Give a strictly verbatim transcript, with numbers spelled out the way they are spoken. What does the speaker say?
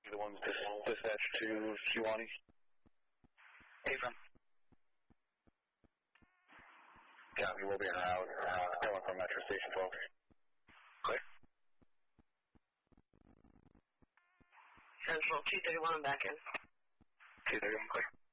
The ones dis dispatched to Kiwani. Affirm. Copy, we'll be en route. Uh, going from Metro Station twelve. Clear. Central two thirty-one, back in. two thirty-one, clear.